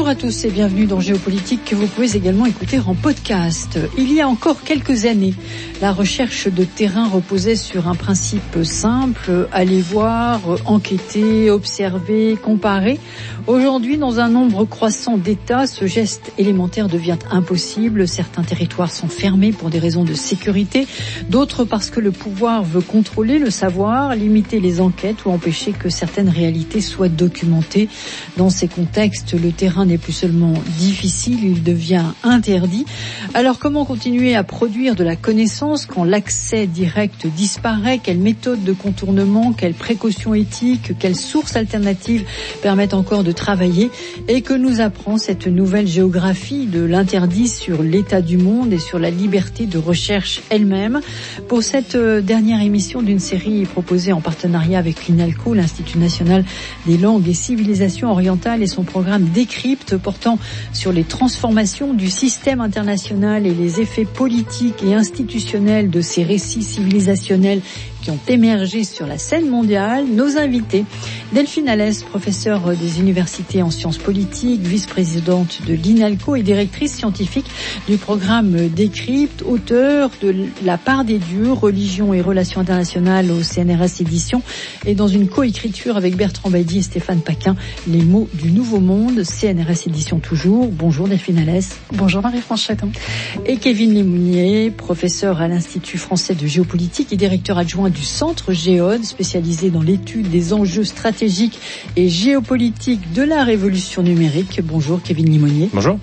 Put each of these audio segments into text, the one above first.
Bonjour à tous et bienvenue dans Géopolitique que vous pouvez également écouter en podcast. Il y a encore quelques années, la recherche de terrain reposait sur un principe simple, aller voir, enquêter, observer, comparer. Aujourd'hui, dans un nombre croissant d'États, ce geste élémentaire devient impossible. Certains territoires sont fermés pour des raisons de sécurité, d'autres parce que le pouvoir veut contrôler le savoir, limiter les enquêtes ou empêcher que certaines réalités soient documentées. Dans ces contextes, le terrain n'est plus seulement difficile, il devient interdit. Alors comment continuer à produire de la connaissance quand l'accès direct disparaît? Quelles méthodes de contournement, quelles précautions éthiques, quelles sources alternatives permettent encore de travailler? Et que nous apprend cette nouvelle géographie de l'interdit sur l'état du monde et sur la liberté de recherche elle-même? Pour cette dernière émission d'une série proposée en partenariat avec l'INALCO, l'Institut national des langues et civilisations orientales, et son programme Décrypte portant sur les transformations du système international et les effets politiques et institutionnels de ces récits civilisationnels qui ont émergé sur la scène mondiale. Nos invités, Delphine Alès, professeure des universités en sciences politiques, vice-présidente de l'INALCO et directrice scientifique du programme Décrypte, auteure de La part des dieux, religion et relations internationales au CNRS Éditions, et dans une coécriture avec Bertrand Badi et Stéphane Paquin, Les mots du nouveau monde, CNRS Éditions toujours. Bonjour Delphine Alès. Bonjour Marie-France Chatin. Et Kevin Lemounier, professeur à l'Institut français de géopolitique et directeur adjoint du Centre Géode, spécialisé dans l'étude des enjeux stratégiques et géopolitiques de la révolution numérique. Bonjour Kevin Lemounier. Bonjour.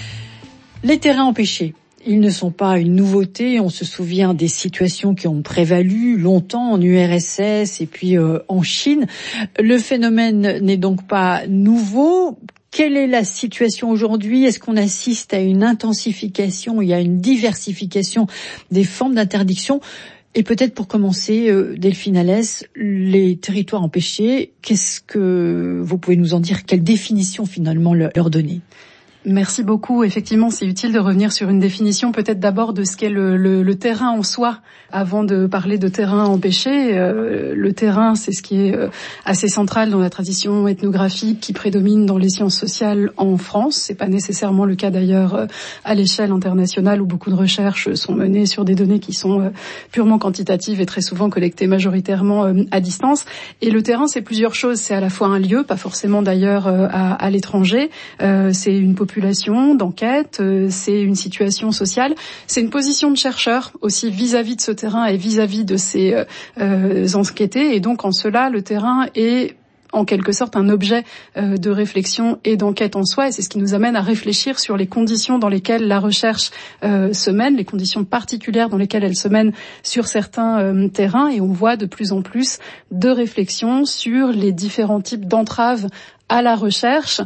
Les terrains empêchés, ils ne sont pas une nouveauté. On se souvient des situations qui ont prévalu longtemps en URSS et puis en Chine. Le phénomène n'est donc pas nouveau. Quelle est la situation aujourd'hui? Est-ce qu'on assiste à une intensification, il y a une diversification des formes d'interdiction? Et peut-être pour commencer, Delphine Alès, les territoires empêchés, qu'est-ce que vous pouvez nous en dire? Quelle définition finalement leur donner? Merci beaucoup. Effectivement, c'est utile de revenir sur une définition peut-être d'abord de ce qu'est le terrain en soi, avant de parler de terrain empêché. Le terrain, c'est ce qui est assez central dans la tradition ethnographique qui prédomine dans les sciences sociales en France. C'est pas nécessairement le cas d'ailleurs à l'échelle internationale où beaucoup de recherches sont menées sur des données qui sont purement quantitatives et très souvent collectées majoritairement à distance. Et le terrain, c'est plusieurs choses. C'est à la fois un lieu, pas forcément d'ailleurs à l'étranger. C'est une population d'enquête, c'est une situation sociale, c'est une position de chercheur aussi vis-à-vis de ce terrain et vis-à-vis de ces enquêtés. Et donc en cela, le terrain est en quelque sorte un objet de réflexion et d'enquête en soi, et c'est ce qui nous amène à réfléchir sur les conditions dans lesquelles la recherche se mène, les conditions particulières dans lesquelles elle se mène sur certains terrains, et on voit de plus en plus de réflexions sur les différents types d'entraves à la recherche,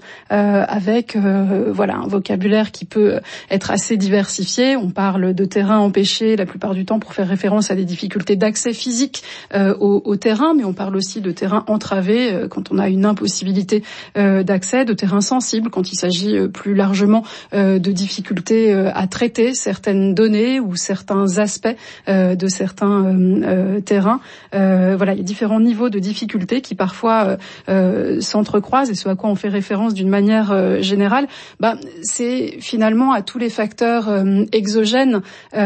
avec un vocabulaire qui peut être assez diversifié. On parle de terrain empêché la plupart du temps pour faire référence à des difficultés d'accès physique au terrain, mais on parle aussi de terrain entravé quand on a une impossibilité d'accès, de terrain sensible quand il s'agit plus largement de difficultés à traiter certaines données ou certains aspects de certains terrains. Il y a différents niveaux de difficultés qui parfois s'entrecroisent, et ce à quoi on fait référence d'une manière générale, c'est finalement à tous les facteurs exogènes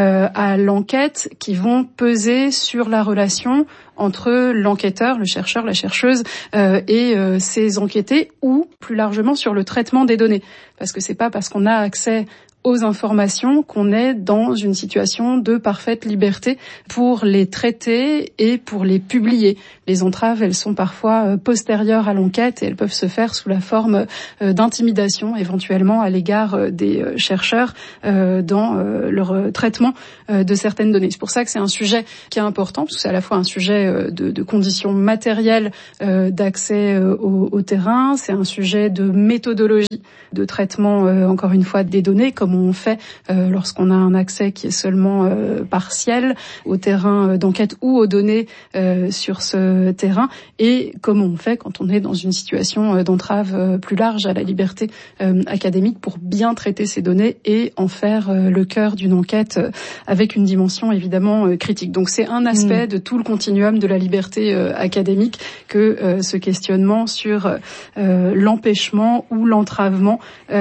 à l'enquête qui vont peser sur la relation entre l'enquêteur, le chercheur, la chercheuse et ses enquêtés, ou plus largement sur le traitement des données. Parce que c'est pas parce qu'on a accès aux informations qu'on est dans une situation de parfaite liberté pour les traiter et pour les publier. Les entraves, elles sont parfois postérieures à l'enquête et elles peuvent se faire sous la forme d'intimidation éventuellement à l'égard des chercheurs dans leur traitement de certaines données. C'est pour ça que c'est un sujet qui est important, parce que c'est à la fois un sujet de conditions matérielles d'accès au terrain, c'est un sujet de méthodologie de traitement, encore une fois, des données, comme comment on fait lorsqu'on a un accès qui est seulement partiel au terrain d'enquête ou aux données sur ce terrain, et comment on fait quand on est dans une situation d'entrave plus large à la liberté académique pour bien traiter ces données et en faire le cœur d'une enquête avec une dimension évidemment critique. Donc c'est un aspect de tout le continuum de la liberté académique que ce questionnement sur l'empêchement ou l'entravement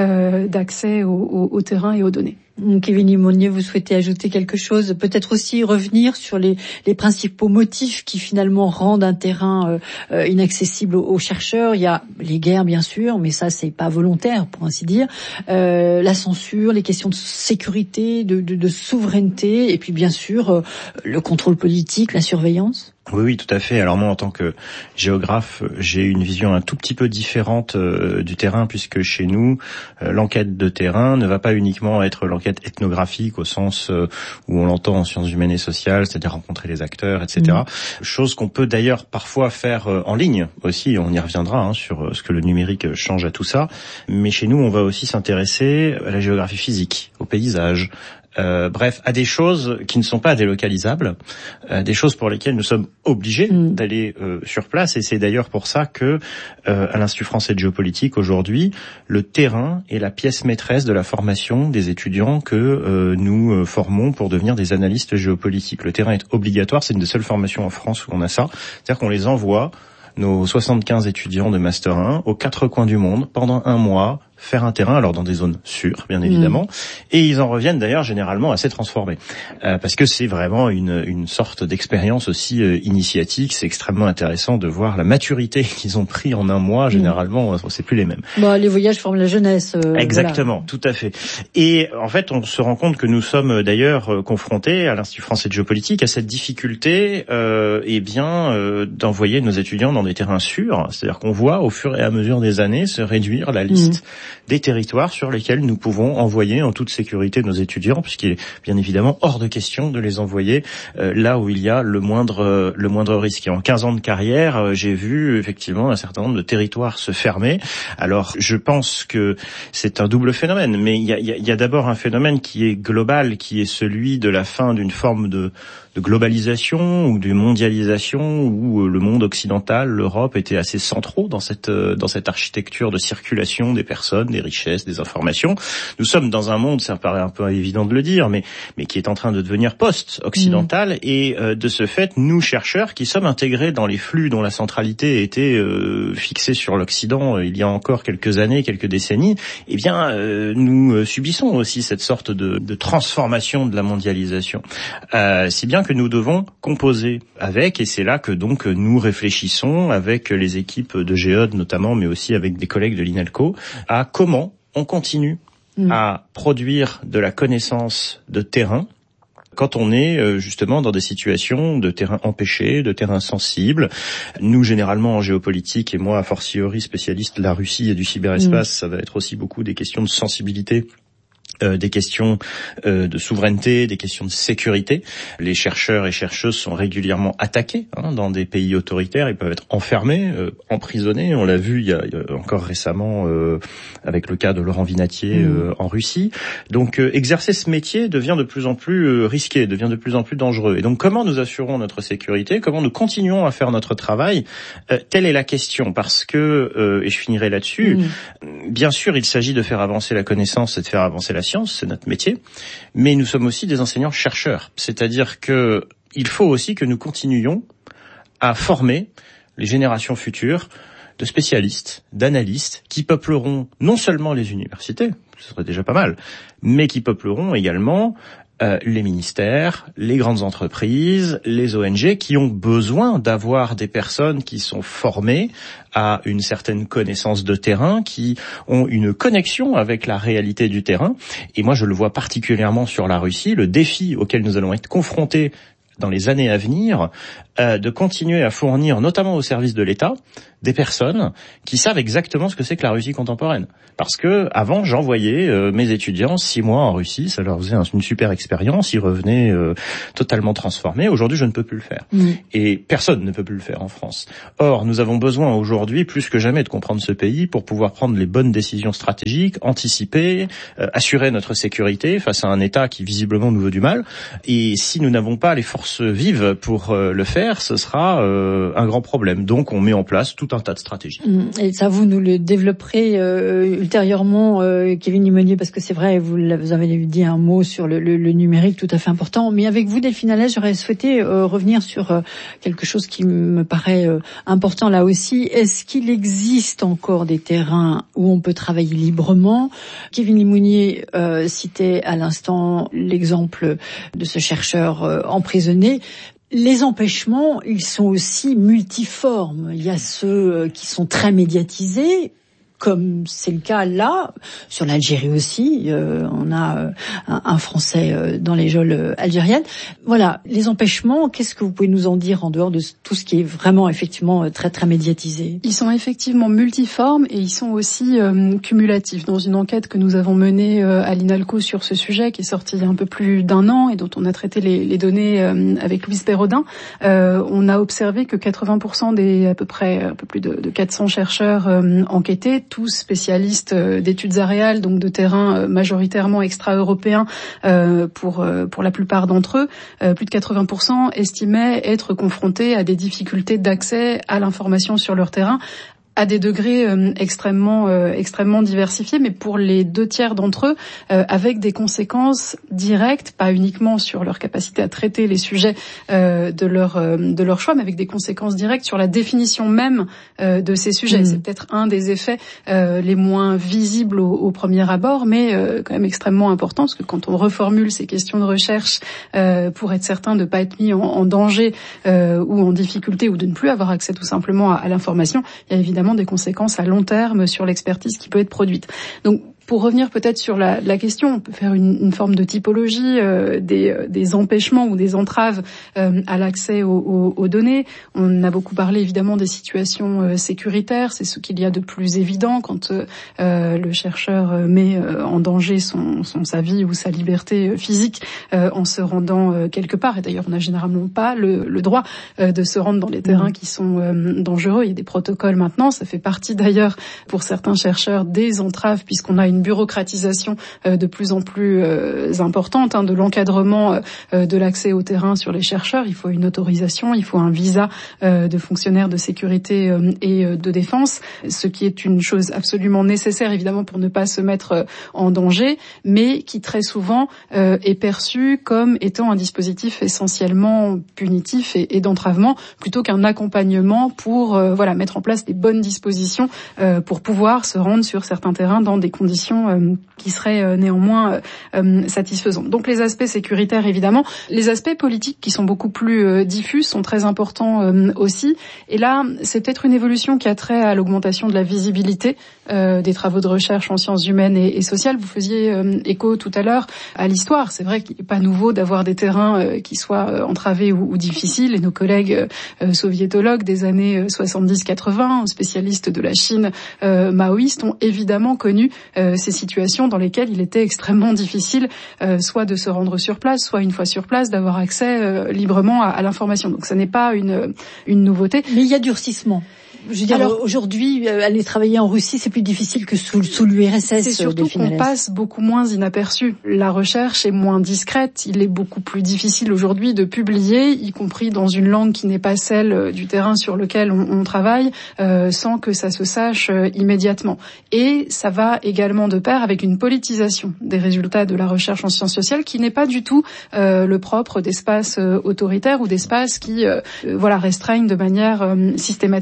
d'accès au terrain et aux données. Kevin Limonier, vous souhaitez ajouter quelque chose, peut-être aussi revenir sur les principaux motifs qui finalement rendent un terrain inaccessible aux chercheurs. Il y a les guerres bien sûr, mais ça c'est pas volontaire pour ainsi dire, la censure, les questions de sécurité, de souveraineté, et puis bien sûr le contrôle politique, la surveillance. Oui, tout à fait. Alors moi, en tant que géographe, j'ai une vision un tout petit peu différente du terrain, puisque chez nous, l'enquête de terrain ne va pas uniquement être l'enquête ethnographique au sens où on l'entend en sciences humaines et sociales, c'est-à-dire rencontrer les acteurs, etc. Chose qu'on peut d'ailleurs parfois faire en ligne aussi. On y reviendra sur ce que le numérique change à tout ça. Mais chez nous, on va aussi s'intéresser à la géographie physique, au paysage. Bref, à des choses qui ne sont pas délocalisables, des choses pour lesquelles nous sommes obligés d'aller sur place, et c'est d'ailleurs pour ça que à l'Institut français de géopolitique aujourd'hui, le terrain est la pièce maîtresse de la formation des étudiants que nous formons pour devenir des analystes géopolitiques. Le terrain est obligatoire, c'est une des seules formations en France où on a ça, c'est-à-dire qu'on les envoie, nos 75 étudiants de Master 1, aux 4 coins du monde pendant 1 mois, faire un terrain, alors dans des zones sûres, bien évidemment, et ils en reviennent d'ailleurs généralement assez transformés, parce que c'est vraiment une sorte d'expérience aussi initiatique. C'est extrêmement intéressant de voir la maturité qu'ils ont pris en 1 mois. Généralement, c'est plus les mêmes. Bon, les voyages forment la jeunesse. Exactement, voilà. Tout à fait. Et en fait, on se rend compte que nous sommes d'ailleurs confrontés à l'Institut français de géopolitique à cette difficulté, d'envoyer nos étudiants dans des terrains sûrs. C'est-à-dire qu'on voit au fur et à mesure des années se réduire la liste des territoires sur lesquels nous pouvons envoyer en toute sécurité nos étudiants, puisqu'il est bien évidemment hors de question de les envoyer là où il y a le moindre risque. Et en 15 ans de carrière, j'ai vu effectivement un certain nombre de territoires se fermer. Alors, je pense que c'est un double phénomène, mais il y a d'abord un phénomène qui est global, qui est celui de la fin d'une forme de globalisation ou de mondialisation où le monde occidental, l'Europe, était assez centraux dans cette architecture de circulation des personnes, des richesses, des informations. Nous sommes dans un monde, ça paraît un peu évident de le dire, mais qui est en train de devenir post-occidental, et de ce fait, nous, chercheurs, qui sommes intégrés dans les flux dont la centralité était fixée sur l'Occident il y a encore quelques années, quelques décennies, nous subissons aussi cette sorte de transformation de la mondialisation. Si bien que nous devons composer avec, et c'est là que donc nous réfléchissons avec les équipes de Géode notamment, mais aussi avec des collègues de l'INALCO, à comment on continue à produire de la connaissance de terrain quand on est justement dans des situations de terrain empêché, de terrain sensible. Nous, généralement en géopolitique, et moi a fortiori spécialiste de la Russie et du cyberespace, ça va être aussi beaucoup des questions de sensibilité, des questions de souveraineté, des questions de sécurité. Les chercheurs et chercheuses sont régulièrement attaqués dans des pays autoritaires. Ils peuvent être enfermés, emprisonnés. On l'a vu il y a encore récemment avec le cas de Laurent Vinatier en Russie. Donc exercer ce métier devient de plus en plus risqué, devient de plus en plus dangereux. Et donc comment nous assurons notre sécurité, comment nous continuons à faire notre travail, telle est la question. Parce que, et je finirai là-dessus, bien sûr il s'agit de faire avancer la connaissance et de faire avancer la science, c'est notre métier, mais nous sommes aussi des enseignants-chercheurs. C'est-à-dire que il faut aussi que nous continuions à former les générations futures de spécialistes, d'analystes, qui peupleront non seulement les universités, ce serait déjà pas mal, mais qui peupleront également les ministères, les grandes entreprises, les ONG, qui ont besoin d'avoir des personnes qui sont formées à une certaine connaissance de terrain, qui ont une connexion avec la réalité du terrain. Et moi, je le vois particulièrement sur la Russie, le défi auquel nous allons être confrontés dans les années à venir, de continuer à fournir, notamment au service de l'État, des personnes qui savent exactement ce que c'est que la Russie contemporaine. Parce que avant, j'envoyais mes étudiants 6 mois en Russie, ça leur faisait une super expérience, ils revenaient totalement transformés. Aujourd'hui, je ne peux plus le faire. Et personne ne peut plus le faire en France. Or, nous avons besoin aujourd'hui, plus que jamais, de comprendre ce pays pour pouvoir prendre les bonnes décisions stratégiques, anticiper, assurer notre sécurité face à un État qui visiblement nous veut du mal. Et si nous n'avons pas les forces vives pour le faire, ce sera un grand problème. Donc, on met en place tout un tas de stratégies. Et ça, vous nous le développerez ultérieurement, Kevin Limonier, parce que c'est vrai, vous avez dit un mot sur le numérique tout à fait important. Mais avec vous, Delphine Allais, j'aurais souhaité revenir sur quelque chose qui me paraît important là aussi. Est-ce qu'il existe encore des terrains où on peut travailler librement? Kevin Limonier citait à l'instant l'exemple de ce chercheur emprisonné. Les empêchements, ils sont aussi multiformes. Il y a ceux qui sont très médiatisés, comme c'est le cas là, sur l'Algérie aussi. On a un Français dans les geôles algériennes. Voilà, les empêchements, qu'est-ce que vous pouvez nous en dire en dehors de tout ce qui est vraiment effectivement très très médiatisé? Ils sont effectivement multiformes et ils sont aussi cumulatifs. Dans une enquête que nous avons menée à l'INALCO sur ce sujet, qui est sortie il y a un peu plus d'1 an et dont on a traité les données avec Louise Perrodin, on a observé que 80% des à peu près un peu plus de 400 chercheurs enquêtés, tous spécialistes d'études aréales, donc de terrain majoritairement extra-européens pour la plupart d'entre eux, plus de 80% estimaient être confrontés à des difficultés d'accès à l'information sur leur terrain, à des degrés extrêmement diversifiés, mais pour les 2/3 d'entre eux, avec des conséquences directes, pas uniquement sur leur capacité à traiter les sujets de leur choix, mais avec des conséquences directes sur la définition même de ces sujets. C'est peut-être un des effets les moins visibles au premier abord, mais quand même extrêmement important, parce que quand on reformule ces questions de recherche pour être certain de ne pas être mis en danger ou en difficulté, ou de ne plus avoir accès tout simplement à l'information, il y a évidemment des conséquences à long terme sur l'expertise qui peut être produite. Donc, pour revenir peut-être sur la question, on peut faire une forme de typologie des empêchements ou des entraves à l'accès aux données. On a beaucoup parlé évidemment des situations sécuritaires, c'est ce qu'il y a de plus évident quand le chercheur met en danger sa vie ou sa liberté physique en se rendant quelque part. Et d'ailleurs, on n'a généralement pas le droit de se rendre dans les terrains qui sont dangereux. Il y a des protocoles maintenant, ça fait partie d'ailleurs pour certains chercheurs des entraves, puisqu'on a une bureaucratisation de plus en plus importante de l'encadrement de l'accès au terrain sur les chercheurs. Il faut une autorisation, il faut un visa de fonctionnaire de sécurité et de défense, ce qui est une chose absolument nécessaire évidemment pour ne pas se mettre en danger, mais qui très souvent est perçu comme étant un dispositif essentiellement punitif et d'entravement, plutôt qu'un accompagnement pour mettre en place des bonnes dispositions pour pouvoir se rendre sur certains terrains dans des conditions qui seraient néanmoins satisfaisantes. Donc les aspects sécuritaires évidemment, les aspects politiques qui sont beaucoup plus diffus sont très importants aussi. Et là, c'est peut-être une évolution qui a trait à l'augmentation de la visibilité des travaux de recherche en sciences humaines et sociales. Vous faisiez écho tout à l'heure à l'histoire. C'est vrai qu'il n'est pas nouveau d'avoir des terrains qui soient entravés ou difficiles. Et nos collègues soviétologues des années 70-80, spécialistes de la Chine maoïste, ont évidemment connu ces situations dans lesquelles il était extrêmement difficile soit de se rendre sur place, soit une fois sur place, d'avoir accès librement à l'information. Donc ça n'est pas une nouveauté. Mais il y a durcissement. Je veux dire, aujourd'hui, aller travailler en Russie, c'est plus difficile que sous l'URSS. C'est surtout qu'on passe beaucoup moins inaperçu. La recherche est moins discrète. Il est beaucoup plus difficile aujourd'hui de publier, y compris dans une langue qui n'est pas celle du terrain sur lequel on travaille, sans que ça se sache immédiatement. Et ça va également de pair avec une politisation des résultats de la recherche en sciences sociales, qui n'est pas du tout le propre d'espaces autoritaires ou d'espaces qui restreignent de manière systématique les libertés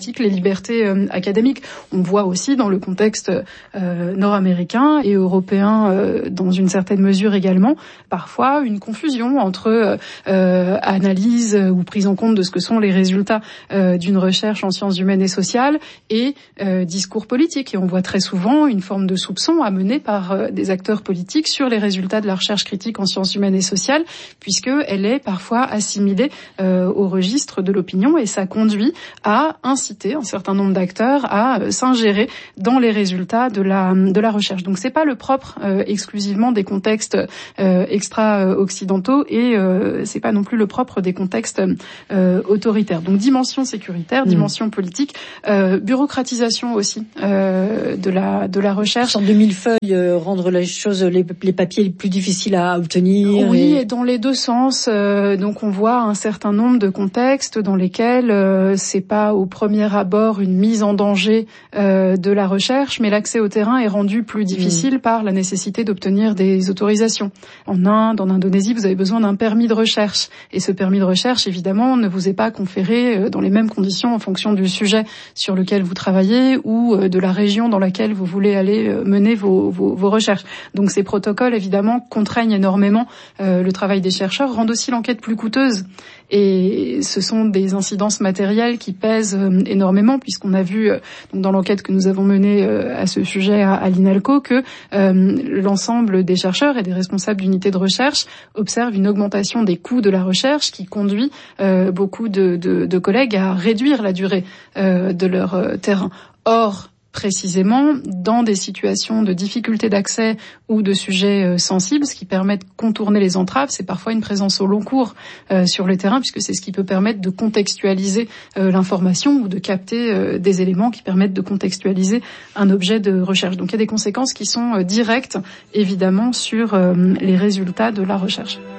liberté académique. On voit aussi dans le contexte nord-américain et européen, dans une certaine mesure également, parfois une confusion entre analyse ou prise en compte de ce que sont les résultats d'une recherche en sciences humaines et sociales et discours politique. Et on voit très souvent une forme de soupçon amenée par des acteurs politiques sur les résultats de la recherche critique en sciences humaines et sociales, puisqu'elle est parfois assimilée au registre de l'opinion, et ça conduit à inciter un certain nombre d'acteurs à s'ingérer dans les résultats de la recherche. Donc c'est pas le propre exclusivement des contextes extra-occidentaux, et c'est pas non plus le propre des contextes autoritaires. Donc dimension sécuritaire, dimension politique, bureaucratisation aussi de la recherche. Une sorte de millefeuille, rendre les choses, les papiers plus difficiles à obtenir. Oui, et dans les deux sens. Donc on voit un certain nombre de contextes dans lesquels c'est pas au premier abord une mise en danger de la recherche, mais l'accès au terrain est rendu plus difficile par la nécessité d'obtenir des autorisations. En Inde, en Indonésie, vous avez besoin d'un permis de recherche, et ce permis de recherche, évidemment, ne vous est pas conféré dans les mêmes conditions en fonction du sujet sur lequel vous travaillez ou de la région dans laquelle vous voulez aller mener vos recherches. Donc ces protocoles, évidemment, contraignent énormément le travail des chercheurs, rendent aussi l'enquête plus coûteuse. Et ce sont des incidences matérielles qui pèsent énormément, puisqu'on a vu donc dans l'enquête que nous avons menée à ce sujet à l'INALCO que l'ensemble des chercheurs et des responsables d'unités de recherche observent une augmentation des coûts de la recherche qui conduit beaucoup de collègues à réduire la durée de leur terrain. Or, précisément dans des situations de difficulté d'accès ou de sujets sensibles, ce qui permet de contourner les entraves, c'est parfois une présence au long cours sur le terrain, puisque c'est ce qui peut permettre de contextualiser l'information ou de capter des éléments qui permettent de contextualiser un objet de recherche. Donc il y a des conséquences qui sont directes, évidemment, sur les résultats de la recherche.